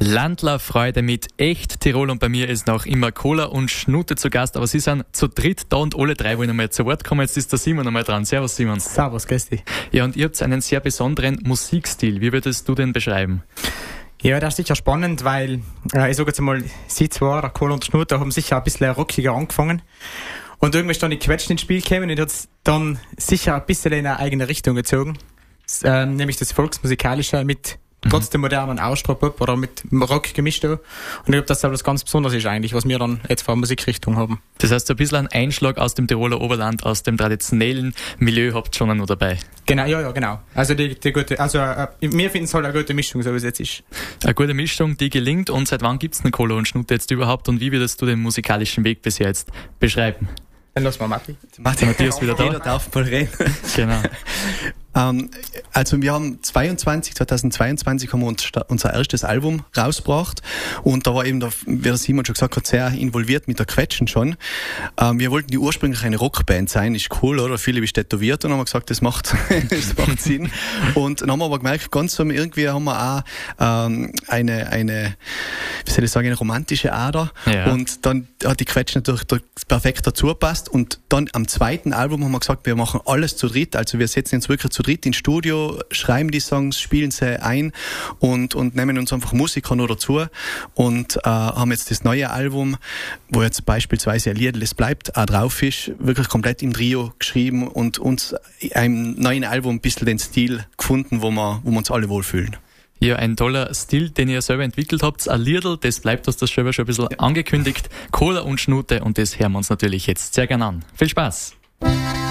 Landlerfreude mit echt Tirol und bei mir ist noch immer Cola und Schnute zu Gast, aber Sie sind zu dritt da und alle drei wollen einmal zu Wort kommen. Jetzt ist der Simon einmal dran. Servus Simon. Servus, grüß dich. Ja, und ihr habt einen sehr besonderen Musikstil. Wie würdest du den beschreiben? Ja, das ist sicher spannend, weil ich sage jetzt mal, Sie zwei, der Cola und der Schnute, haben sicher ein bisschen rockiger angefangen. Und irgendwie ist dann die Quetschen ins Spiel gekommen und hat es dann sicher ein bisschen in eine eigene Richtung gezogen. Nämlich das Volksmusikalische mit trotzdem modernen Austropop oder mit Rock gemischt. Und ich glaube, dass das ganz besonders ist eigentlich, was wir dann jetzt für eine Musikrichtung haben. Das heißt, so ein bisschen ein Einschlag aus dem Tiroler Oberland, aus dem traditionellen Milieu habt ihr schon noch dabei. Genau, ja, genau. Also wir finden es halt eine gute Mischung, so wie es jetzt ist. Eine gute Mischung, die gelingt. Und seit wann gibt's einen Cola und Schnute jetzt überhaupt und wie würdest du den musikalischen Weg bis jetzt beschreiben? Dann lassen wir Matti. Matthias wieder da. Jeder darf mal reden. Genau. Also wir haben 2022 haben wir unser erstes Album rausgebracht und da war eben, wie der Simon schon gesagt hat, sehr involviert mit der Quetschen schon. Wir wollten die ursprünglich eine Rockband sein, ist cool, oder? Viele bist tätowiert und haben gesagt, das macht Sinn. Und dann haben wir aber gemerkt, irgendwie haben wir auch eine wie soll ich sagen, eine romantische Ader. Ja. Und dann hat die Quetschen natürlich perfekt dazu gepasst und dann am zweiten Album haben wir gesagt, wir machen alles zu dritt, also wir setzen uns wirklich zu dritt ins Studio, schreiben die Songs, spielen sie ein und nehmen uns einfach Musiker noch dazu und haben jetzt das neue Album, wo jetzt beispielsweise ein Lied, es bleibt, auch drauf ist, wirklich komplett im Trio geschrieben und uns einem neuen Album ein bisschen den Stil gefunden, wo wir uns alle wohlfühlen. Ja, ein toller Stil, den ihr selber entwickelt habt. Ein Liedl, das bleibt, hast du das selber schon ein bisschen angekündigt. Cola und Schnute und das hören wir uns natürlich jetzt sehr gerne an. Viel Spaß!